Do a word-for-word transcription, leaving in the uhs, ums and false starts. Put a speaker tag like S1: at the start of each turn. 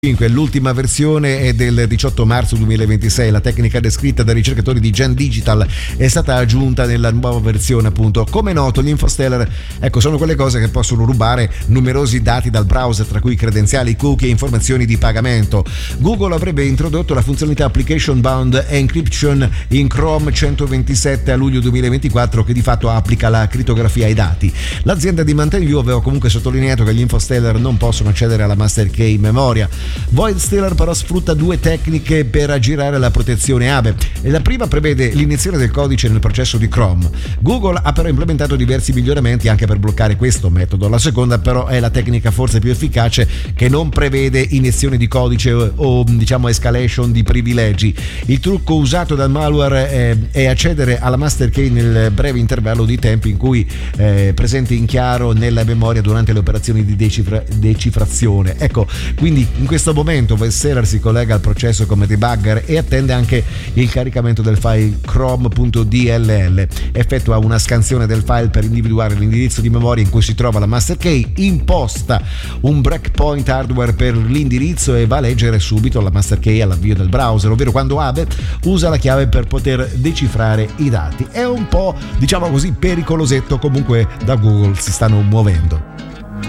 S1: L'ultima versione è del diciotto marzo duemilaventisei. La tecnica descritta dai ricercatori di Gen Digital è stata aggiunta nella nuova versione, appunto. Come noto, gli infosteller, ecco, sono quelle cose che possono rubare numerosi dati dal browser, tra cui credenziali, cookie e informazioni di pagamento. Google avrebbe introdotto la funzionalità Application Bound Encryption in Chrome centoventisette a luglio duemilaventiquattro, che di fatto applica la crittografia ai dati. L'azienda di Mountain View aveva comunque sottolineato che gli infosteller non possono accedere alla master key in memoria. Voidstealer però sfrutta due tecniche per aggirare la protezione A B E. La prima prevede l'iniezione del codice nel processo di Chrome. Google ha però implementato diversi miglioramenti anche per bloccare questo metodo. La seconda però è la tecnica forse più efficace, che non prevede iniezione di codice o, o diciamo escalation di privilegi. Il trucco usato dal malware è, è accedere alla master key nel breve intervallo di tempo in cui è presente in chiaro nella memoria durante le operazioni di decifra- decifrazione. Ecco, quindi in questo momento Voidstealer si collega al processo come debugger e attende anche il caricamento del file chrome.dll. Effettua una scansione del file per individuare l'indirizzo di memoria in cui si trova la master key, imposta un breakpoint hardware per l'indirizzo e va a leggere subito la master key all'avvio del browser, ovvero quando A B E usa la chiave per poter decifrare i dati. È un po', diciamo così, pericolosetto, comunque da Google si stanno muovendo.